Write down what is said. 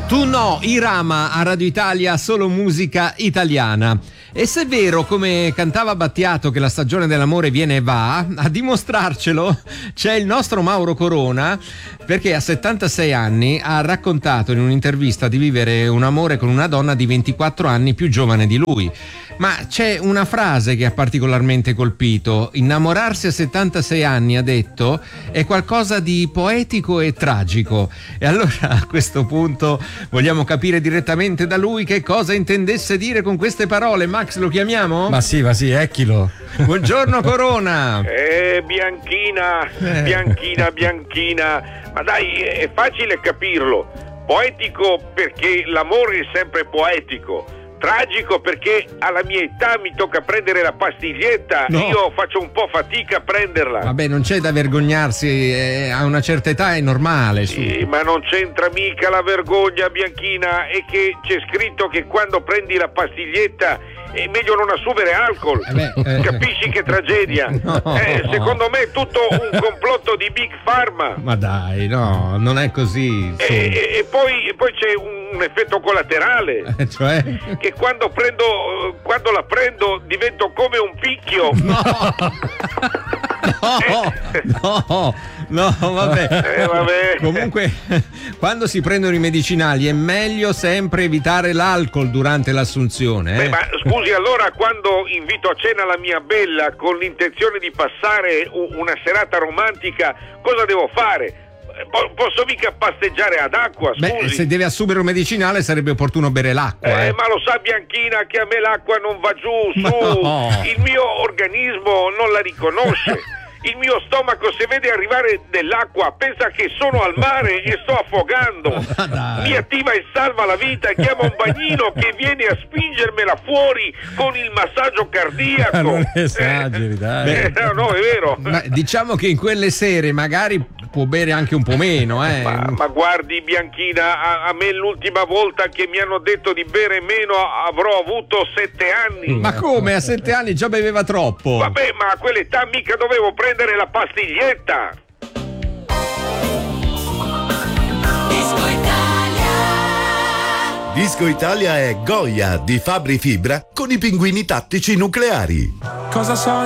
Tu no, Irama a Radio Italia, solo musica italiana. E se è vero, come cantava Battiato, che la stagione dell'amore viene e va, a dimostrarcelo c'è il nostro Mauro Corona, perché a 76 anni ha raccontato in un'intervista di vivere un amore con una donna di 24 anni più giovane di lui. Ma c'è una frase che ha particolarmente colpito: innamorarsi a 76 anni, ha detto, è qualcosa di poetico e tragico. E allora a questo punto vogliamo capire direttamente da lui che cosa intendesse dire con queste parole. Max, lo chiamiamo? Ma sì, ecchilo. Buongiorno Corona. Bianchina. Ma dai, è facile capirlo. Poetico perché l'amore è sempre poetico. Tragico perché alla mia età mi tocca prendere la pastiglietta. No. Io faccio un po' fatica a prenderla. Vabbè, non c'è da vergognarsi, a una certa età è normale. Sì, ma non c'entra mica la vergogna, Bianchina. È che c'è scritto che quando prendi la pastiglietta è meglio non assumere alcol. Capisci che tragedia? No. Secondo me è tutto un complotto di Big Pharma. Ma dai, no, non è così. E poi c'è un effetto collaterale. Cioè? Che quando la prendo divento come un picchio. No, vabbè. Comunque, quando si prendono i medicinali è meglio sempre evitare l'alcol durante l'assunzione. Ma scusi, allora quando invito a cena la mia bella con l'intenzione di passare una serata romantica, cosa devo fare? Posso mica pasteggiare ad acqua, scusi. Beh, se deve assumere un medicinale sarebbe opportuno bere l'acqua. Ma lo sa Bianchina che a me l'acqua non va giù, su. No. Il mio organismo non la riconosce. Il mio stomaco, se vede arrivare dell'acqua, pensa che sono al mare e sto affogando. Mi attiva e salva la vita, chiama un bagnino che viene a spingermela fuori con il massaggio cardiaco. Non esageri, dai. No, è vero. Ma diciamo che in quelle sere magari può bere anche un po' meno, Ma guardi Bianchina, a me l'ultima volta che mi hanno detto di bere meno avrò avuto 7 anni. Ma come? A 7 anni già beveva troppo? Vabbè, ma a quell'età mica dovevo prendere la pastiglietta. Disco Italia è Goya di Fabri Fibra con i pinguini tattici nucleari. Cosa sono